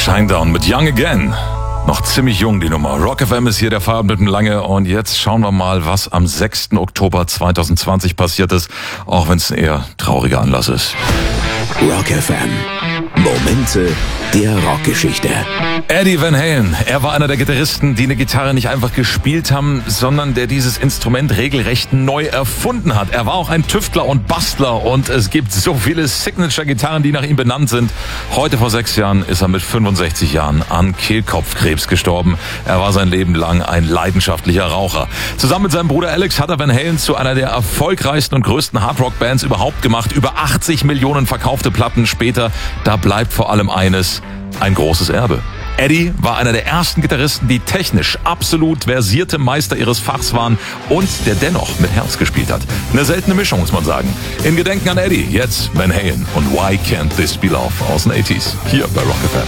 Shinedown mit Young Again. Noch ziemlich jung die Nummer. Rock FM ist hier der Feierabend mit dem Lange und jetzt schauen wir mal, was am 6. Oktober 2020 passiert ist, auch wenn es ein eher trauriger Anlass ist. Rock FM. Momente der Rockgeschichte. Eddie Van Halen, er war einer der Gitarristen, die eine Gitarre nicht einfach gespielt haben, sondern der dieses Instrument regelrecht neu erfunden hat. Er war auch ein Tüftler und Bastler und es gibt so viele Signature-Gitarren, die nach ihm benannt sind. Heute vor 6 Jahren ist er mit 65 Jahren an Kehlkopfkrebs gestorben. Er war sein Leben lang ein leidenschaftlicher Raucher. Zusammen mit seinem Bruder Alex hat er Van Halen zu einer der erfolgreichsten und größten Hardrock-Bands überhaupt gemacht. Über 80 Millionen verkaufte Platten später. Da bleibt vor allem eines: ein großes Erbe. Eddie war einer der ersten Gitarristen, die technisch absolut versierte Meister ihres Fachs waren und der dennoch mit Herz gespielt hat. Eine seltene Mischung, muss man sagen. In Gedenken an Eddie, jetzt Van Halen und Why Can't This Be Love aus den 80s. Hier bei Rock FM.